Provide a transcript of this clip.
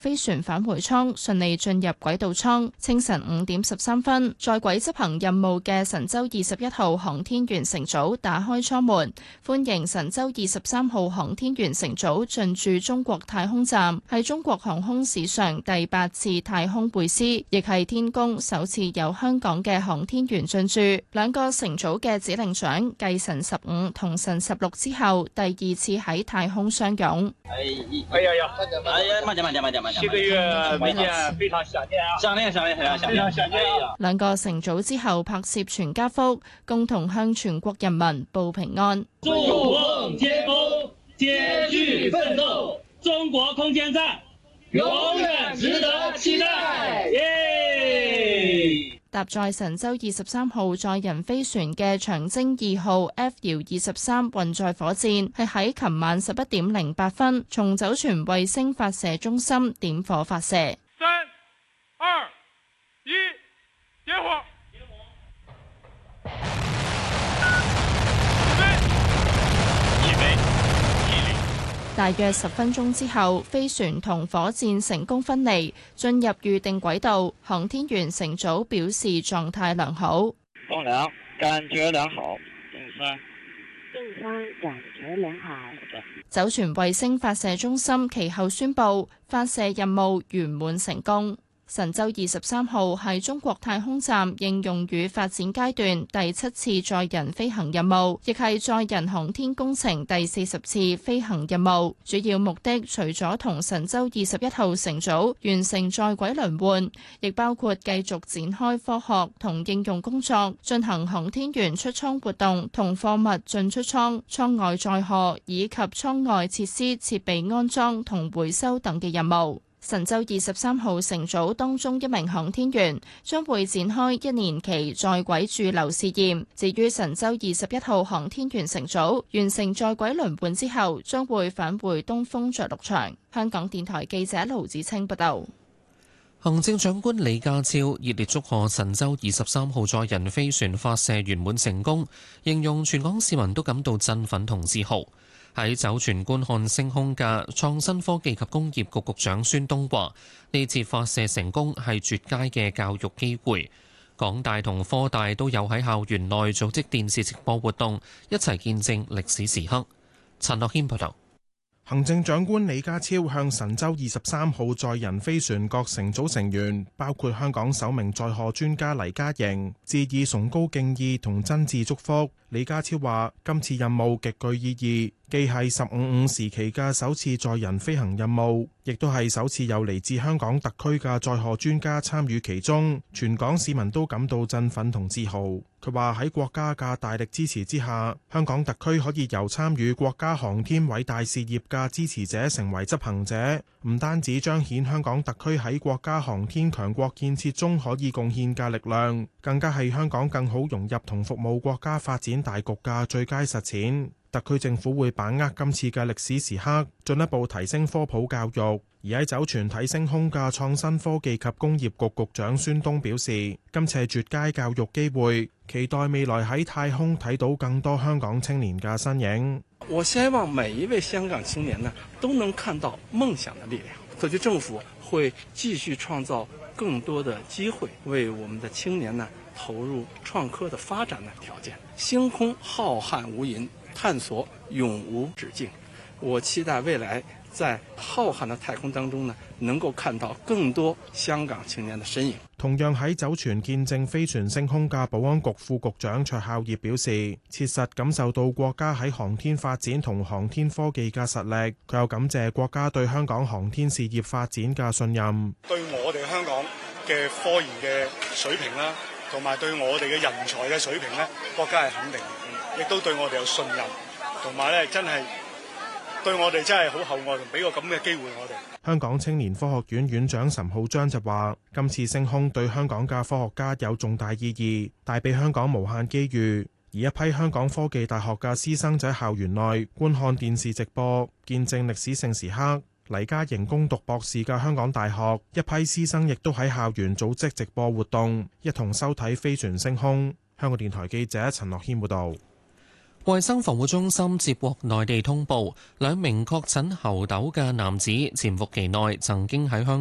飛船返回艙順利進入軌道艙，清晨5點13分，在軌執行任務嘅神舟21號航天員乘組打開艙門，歡迎神舟23號航天員乘組進駐中國太空站，係中國航空史上第8次太空會師，亦係天宮首次有香港嘅航天員進駐。兩個乘組嘅指令長繼神15同神16之後，第2次喺太空相擁。 7個月沒見，非常想念啊！想念，非常想念。 兩個乘組之後拍攝全家福，共同向全國人民報平安。 眾望皆功，艱巨奮鬥，中國空間站永遠值得期待。 搭載神舟23號載人飛船嘅長征2號 F-23運載火箭係喺琴晚11點08分從酒泉衛星發射中心點火發射。3、2、1，點火！大約10分鐘之後，飛船同火箭成功分離，進入預定軌道。航天員乘組表示狀態良好。 棟梁感覺良好。 正方感覺良好。 酒泉衛星發射中心其後宣布發射任務圓滿成功。神舟23號係中國太空站應用與發展階段第7次載人飛行任務，亦係載人航天工程第40次飛行任務。主要目的除咗同神舟21號乘組完成在軌輪換，亦包括繼續展開科學同應用工作，進行航天員出艙活動同貨物進出艙、艙外載荷以及艙外設施設備安裝同回收等嘅任務。神舟23號乘組當中一名航天員將會展開1年期在軌駐留試驗。至於神舟21號航天員乘組完成在軌輪換之後，將會返回東風着陸場。香港電台記者盧子清報道。 行政長官李家超熱烈祝賀神舟23號載人飛船發射圓滿成功，形容全港市民都感到振奮同自豪。喺酒泉觀看升空嘅創新科技及工業局局長孫東話：呢次發射成功係絕佳嘅教育機會。港大同科大都有喺校園內組織電視直播活動，一齊見證歷史時刻。陳樂軒報導。 行政長官李家超向神舟23號載人飛船各乘組成員，包括香港首名載荷專家黎嘉瑩，致以崇高敬意同真摯祝福。李家超話：今次任務極具意義，既係15/5時期嘅首次載人飛行任務，亦都係首次有嚟自香港特區嘅載荷專家參與其中，全港市民都感到振奮同自豪。佢話喺國家嘅大力支持之下，香港特區可以由參與國家航天偉大事業嘅支持者成為執行者，唔單止彰顯香港特區喺國家航天強國建設中可以貢獻嘅力量，更加係香港更好融入同服務國家發展大局嘅最佳實踐。特區政府會把握今次嘅歷史時刻，進一步提升科普教育。而喺酒泉睇升空嘅創新科技及工業局局長孫東表示，今次係絕佳教育機會，期待未來喺太空睇到更多香港青年嘅身影。 我希望每一位香港青年呢，都能看到夢想的力量。特區政府會繼續創造更多的機會，為我們的青年呢投入創科的發展的條件。星空浩瀚無垠，探索永無止境。我期待未來在浩瀚的太空當中呢，能夠看到更多香港青年的身影。 同樣喺酒泉見證飛船升空嘅保安局副局長卓孝業表示，切實感受到國家喺航天發展同航天科技嘅實力。佢又感謝國家對香港航天事業發展嘅信任， 對我哋香港嘅科研嘅水平啦，同埋對我哋嘅人才嘅水平咧，國家係肯定，亦都對我哋有信任，同埋咧真係對我哋真係好厚愛，同俾個咁嘅機會我哋。 香港青年科學院院長岑浩章就話：今次升空對香港嘅科學家有重大意義，帶俾香港無限機遇。而一批香港科技大學嘅師生在校園內觀看電視直播，見證歷史性時刻。黎嘉瑩攻讀博士嘅香港大學一批師生亦都喺校園組織直播活動，一同收睇飛船升空。香港電台記者陳樂軒報導。 衛生防護中心接獲內地通報，2名確診猴痘嘅男子潛伏期內曾經喺香